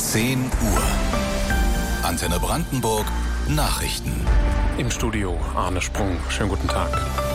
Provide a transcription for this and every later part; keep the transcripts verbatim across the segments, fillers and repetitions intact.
zehn Uhr. Antenne Brandenburg Nachrichten. Im Studio Arne Sprung. Schönen guten Tag.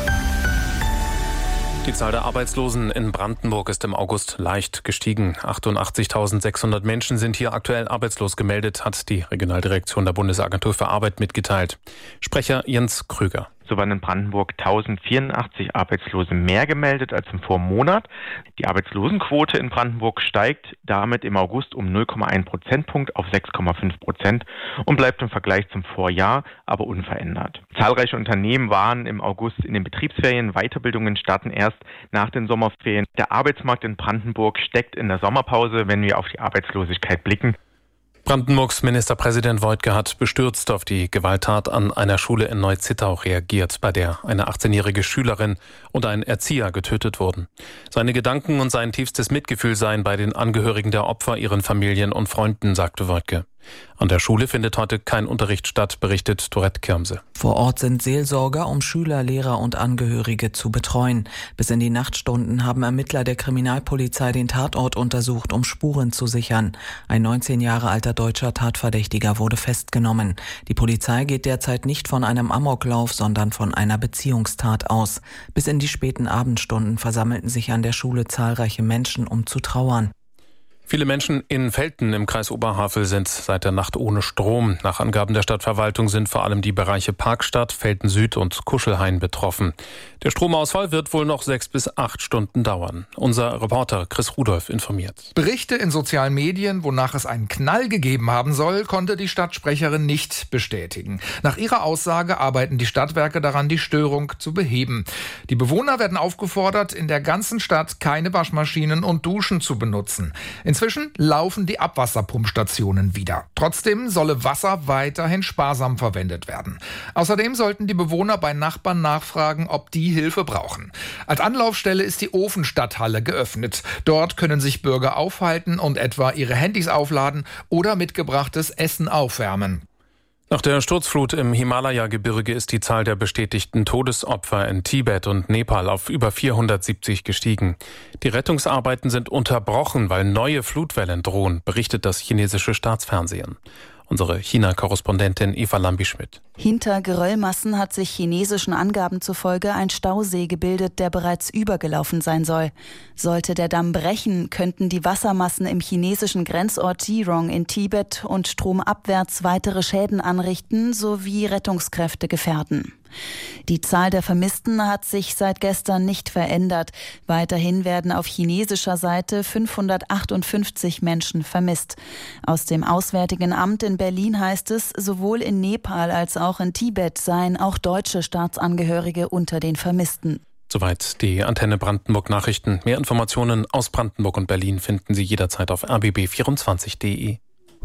Die Zahl der Arbeitslosen in Brandenburg ist im August leicht gestiegen. achtundachtzigtausendsechshundert Menschen sind hier aktuell arbeitslos gemeldet, hat die Regionaldirektion der Bundesagentur für Arbeit mitgeteilt. Sprecher Jens Krüger. So waren in Brandenburg tausendvierundachtzig Arbeitslose mehr gemeldet als im Vormonat. Die Arbeitslosenquote in Brandenburg steigt damit im August um null Komma eins Prozentpunkt auf sechs Komma fünf Prozent und bleibt im Vergleich zum Vorjahr aber unverändert. Zahlreiche Unternehmen waren im August in den Betriebsferien. Weiterbildungen starten erst nach den Sommerferien. Der Arbeitsmarkt in Brandenburg steckt in der Sommerpause, wenn wir auf die Arbeitslosigkeit blicken. Brandenburgs Ministerpräsident Woidke hat bestürzt auf die Gewalttat an einer Schule in Neuzittau reagiert, bei der eine achtzehnjährige Schülerin und ein Erzieher getötet wurden. Seine Gedanken und sein tiefstes Mitgefühl seien bei den Angehörigen der Opfer, ihren Familien und Freunden, sagte Woidke. An der Schule findet heute kein Unterricht statt, berichtet Tourette Kirmse. Vor Ort sind Seelsorger, um Schüler, Lehrer und Angehörige zu betreuen. Bis in die Nachtstunden haben Ermittler der Kriminalpolizei den Tatort untersucht, um Spuren zu sichern. Ein neunzehn Jahre alter deutscher Tatverdächtiger wurde festgenommen. Die Polizei geht derzeit nicht von einem Amoklauf, sondern von einer Beziehungstat aus. Bis in die späten Abendstunden versammelten sich an der Schule zahlreiche Menschen, um zu trauern. Viele Menschen in Velten im Kreis Oberhavel sind seit der Nacht ohne Strom. Nach Angaben der Stadtverwaltung sind vor allem die Bereiche Parkstadt, Velten Süd und Kuschelhain betroffen. Der Stromausfall wird wohl noch sechs bis acht Stunden dauern. Unser Reporter Chris Rudolph informiert. Berichte in sozialen Medien, wonach es einen Knall gegeben haben soll, konnte die Stadtsprecherin nicht bestätigen. Nach ihrer Aussage arbeiten die Stadtwerke daran, die Störung zu beheben. Die Bewohner werden aufgefordert, in der ganzen Stadt keine Waschmaschinen und Duschen zu benutzen. Inzwischen laufen die Abwasserpumpstationen wieder. Trotzdem solle Wasser weiterhin sparsam verwendet werden. Außerdem sollten die Bewohner bei Nachbarn nachfragen, ob die Hilfe brauchen. Als Anlaufstelle ist die Ofenstadthalle geöffnet. Dort können sich Bürger aufhalten und etwa ihre Handys aufladen oder mitgebrachtes Essen aufwärmen. Nach der Sturzflut im Himalaya-Gebirge ist die Zahl der bestätigten Todesopfer in Tibet und Nepal auf über vierhundertsiebzig gestiegen. Die Rettungsarbeiten sind unterbrochen, weil neue Flutwellen drohen, berichtet das chinesische Staatsfernsehen. Unsere China-Korrespondentin Eva Lambi-Schmidt. Hinter Geröllmassen hat sich chinesischen Angaben zufolge ein Stausee gebildet, der bereits übergelaufen sein soll. Sollte der Damm brechen, könnten die Wassermassen im chinesischen Grenzort Jirong in Tibet und stromabwärts weitere Schäden anrichten sowie Rettungskräfte gefährden. Die Zahl der Vermissten hat sich seit gestern nicht verändert. Weiterhin werden auf chinesischer Seite fünfhundertachtundfünfzig Menschen vermisst. Aus dem Auswärtigen Amt in Berlin heißt es, sowohl in Nepal als auch in Tibet seien auch deutsche Staatsangehörige unter den Vermissten. Soweit die Antenne Brandenburg Nachrichten. Mehr Informationen aus Brandenburg und Berlin finden Sie jederzeit auf r b b vierundzwanzig punkt d e.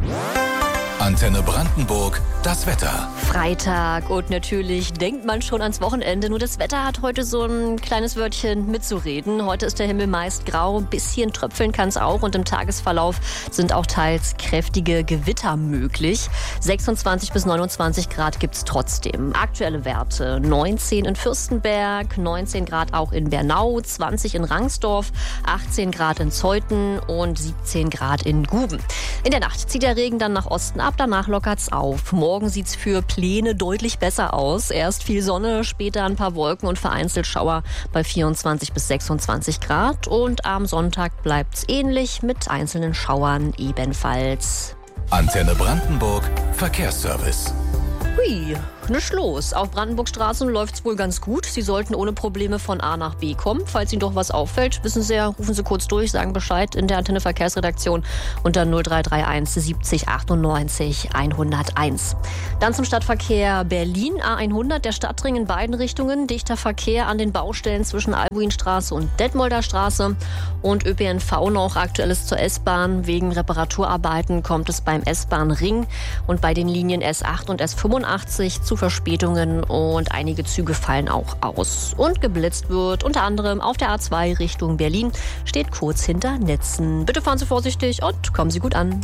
Antenne Brandenburg, das Wetter. Freitag und natürlich denkt man schon ans Wochenende. Nur das Wetter hat heute so ein kleines Wörtchen mitzureden. Heute ist der Himmel meist grau, ein bisschen tröpfeln kann es auch und im Tagesverlauf sind auch teils kräftige Gewitter möglich. sechsundzwanzig bis neunundzwanzig Grad gibt es trotzdem. Aktuelle Werte neunzehn in Fürstenberg, neunzehn Grad auch in Bernau, zwanzig in Rangsdorf, achtzehn Grad in Zeuthen und siebzehn Grad in Guben. In der Nacht zieht der Regen dann nach Osten ab. Danach lockert's auf. Morgen sieht's für Pläne deutlich besser aus. Erst viel Sonne, später ein paar Wolken und vereinzelt Schauer bei vierundzwanzig bis sechsundzwanzig Grad. Und am Sonntag bleibt's ähnlich mit einzelnen Schauern ebenfalls. Antenne Brandenburg Verkehrsservice. Hui, nichts los. Auf Brandenburgstraßen läuft's wohl ganz gut. Sie sollten ohne Probleme von A nach B kommen. Falls Ihnen doch was auffällt, wissen Sie ja, rufen Sie kurz durch, sagen Bescheid in der Antenne Verkehrsredaktion unter null drei drei eins siebzig achtundneunzig hunderteins. Dann zum Stadtverkehr Berlin, A hundert, der Stadtring in beiden Richtungen. Dichter Verkehr an den Baustellen zwischen Albuinstraße und Detmolder Straße. Und Ö P N V noch, Aktuelles zur S-Bahn. Wegen Reparaturarbeiten kommt es beim S-Bahn-Ring und bei den Linien S acht und S fünfundachtzig zu Verspätungen und einige Züge fallen auch aus. Und geblitzt wird unter anderem auf der A zwei Richtung Berlin, steht kurz hinter Netzen. Bitte fahren Sie vorsichtig und kommen Sie gut an.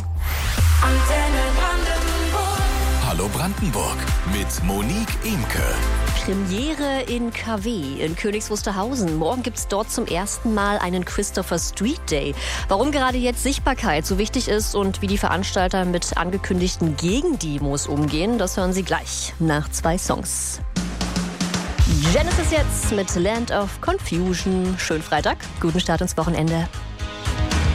Hallo Brandenburg mit Monique Imke. Premiere in K W in Königs Wusterhausen. Morgen gibt es dort zum ersten Mal einen Christopher Street Day. Warum gerade jetzt Sichtbarkeit so wichtig ist und wie die Veranstalter mit angekündigten Gegendemos umgehen, das hören Sie gleich nach zwei Songs. Genesis jetzt mit Land of Confusion. Schönen Freitag, guten Start ins Wochenende.